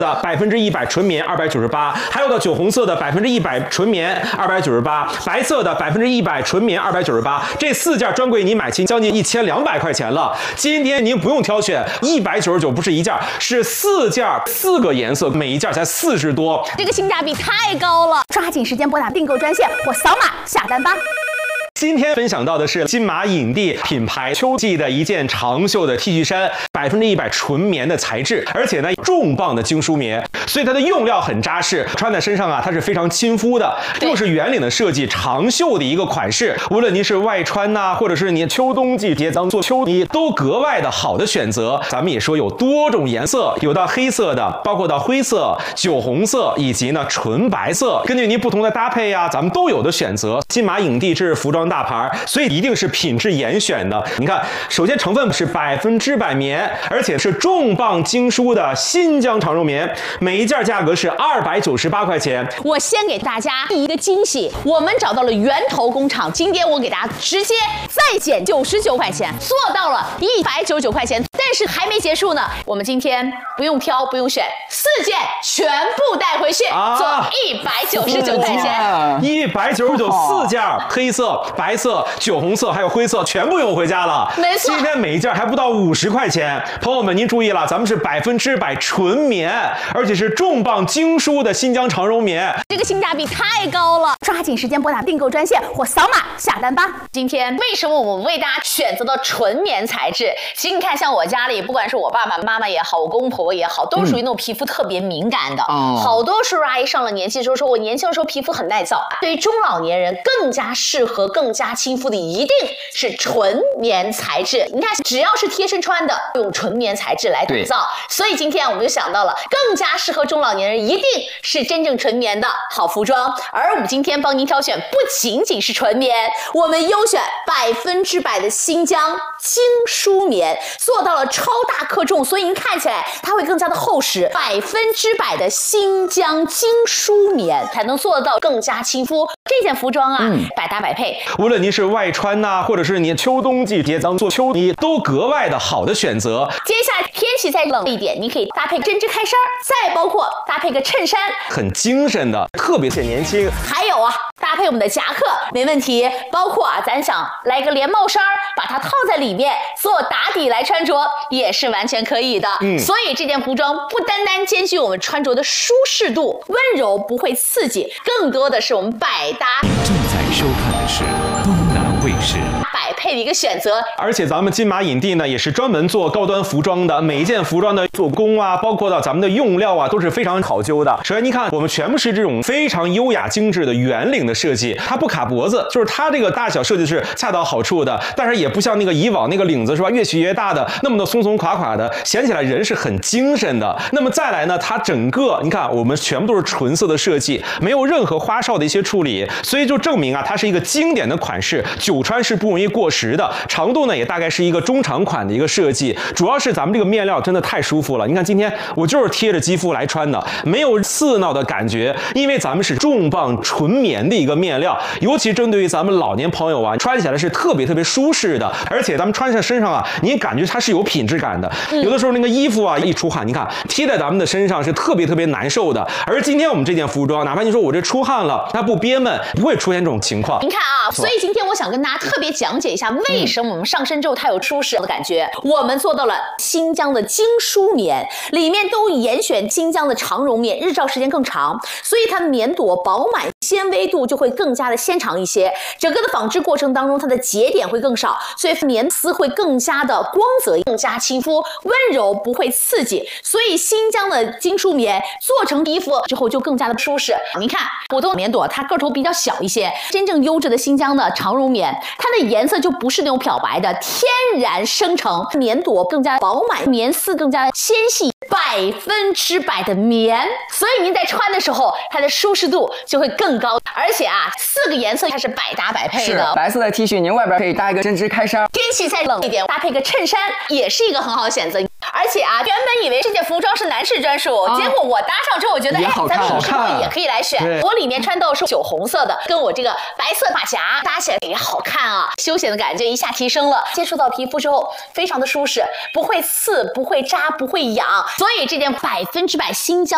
的100%纯棉298，还有的酒红色的100%纯棉298，白色的100%纯棉298，这4件专柜你买齐将近1200块钱了。今天您不用挑选，199不是一件，是4件，4个颜色，每一件才40多， 这个性价比太高了，抓紧时间拨打订购专线或扫码下单吧。 今天分享到的是金马影帝品牌秋季的一件长袖的 T 恤衫，100%纯棉的材质，而且呢重磅的精梳棉，所以它的用料很扎实，穿在身上啊它是非常亲肤的，又是圆领的设计，长袖的一个款式，无论您是外穿呐，或者是你秋冬季节当做秋衣，都格外的好的选择。咱们也说有多种颜色，有到黑色的，包括到灰色、酒红色，以及呢纯白色，根据您不同的搭配呀，咱们都有的选择。金马影帝是服装大牌，所以一定是品质严选的。你看，首先成分是100%棉，而且是重磅精梳的新疆长绒棉，每一件价格是298块钱。 我先给大家一个惊喜，我们找到了源头工厂，今天我给大家直接再减99块钱，做到了199块钱。但是还没结束呢，我们今天不用挑，不用选，4件全部带回去，做199块钱。 199，4件，黑色、白色、酒红色还有灰色全部用回家了。 没错， 今天每一件还不到50块钱。朋友们，您注意了，咱们是100%纯棉，而且是重磅精梳的新疆长绒棉， 这个性价比太高了，抓紧时间拨打订购专线或扫码下单吧。今天为什么我们为大家选择了纯棉材质？其实你看，像我家里，不管是我爸爸妈妈也好，我公公婆婆也好，都属于那种皮肤特别敏感的。好多叔叔阿姨上了年纪之后说，我年轻的时候皮肤很耐燥。对于中老年人更加适合、更加亲肤的，一定是纯棉材质。你看，只要是贴身穿的，用纯棉材质来打造。所以今天我们就想到了，更加适合中老年人，一定是真正纯棉的好服装。而我们今天帮您挑选，不仅仅是纯棉，我们优选100%的新疆精梳棉，做到了超大克重，所以您看起来它会更加的厚实。100%的新疆精梳棉才能做得到更加亲肤。这件服装啊，百搭百配， 无论您是外穿呐，或者是你秋冬季节当做秋衣，都格外的好的选择。 接下来天气再冷一点，你可以搭配针织开衫，再包括搭配个衬衫， 很精神的，特别显年轻。 还有啊，搭配我们的夹克没问题，包括啊，咱想来个连帽衫，把它套在里面做打底来穿着，也是完全可以的。所以这件服装不单单兼具我们穿着的舒适度、温柔，不会刺激，更多的是我们百搭。 您正在收看的是东南卫视百配的一个选择。 而且咱们金马影帝呢，也是专门做高端服装的，每一件服装的做工啊，包括到咱们的用料啊，都是非常考究的。首先，你看，我们全部是这种非常优雅精致的圆领的设计，它不卡脖子，就是它这个大小设计是恰到好处的，但是也不像那个以往那个领子是吧，越取越大的，那么的松松垮垮的，显起来人是很精神的。那么再来呢，它整个你看，我们全部都是纯色的设计，没有任何花哨的一些处理，所以就证明啊，它是一个经典的款式，久穿是不容易过时的。长度呢也大概是一个中长款的一个设计，主要是咱们这个面料真的太舒服了。你看今天我就是贴着肌肤来穿的，没有刺挠的感觉，因为咱们是重磅纯棉的一个面料，尤其针对于咱们老年朋友啊，穿起来是特别舒适的，而且咱们穿在身上啊，你感觉它是有品质感的。有的时候那个衣服啊一出汗，你看贴在咱们的身上是特别难受的。而今天我们这件服装，哪怕你说我这出汗了，它不憋闷，不会出现这种情况。 您看啊，所以今天我想跟大家特别讲解一下，为什么我们上身之后它有舒适的感觉。我们做到了新疆的精梳棉，里面都严选新疆的长绒棉，日照时间更长，所以它棉朵饱满，纤维度就会更加的纤长一些。整个的纺织过程当中，它的节点会更少，所以棉丝会更加的光泽，更加亲肤，温柔，不会刺激。所以新疆的精梳棉做成衣服之后就更加的舒适。你看，普通棉朵它个头比较小一些，真正优质的新疆的长绒棉，它的颜色就不是那种漂白的，天然生成，棉朵更加饱满，棉丝更加纤细，100%的棉，所以您在穿的时候，它的舒适度就会更高。而且啊，4个颜色它是百搭百配的。 是白色的 T 恤，您外边可以搭一个针织开衫。 天气再冷一点，搭配个衬衫也是一个很好的选择。而且啊，原本以为这件服装是男士专属，结果我搭上之后，我觉得哎，咱们女士朋友也可以来选。我里面穿到是酒红色的，跟我这个白色发夹搭起来也好看啊，休闲的感觉一下提升了。接触到皮肤之后，非常的舒适，不会刺，不会扎，不会痒，所以这件100%新疆